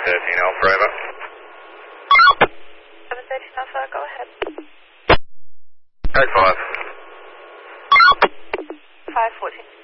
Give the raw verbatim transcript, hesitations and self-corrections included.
thirteen Alpha, over. seven thirteen Alpha, go ahead. Code five. five fourteen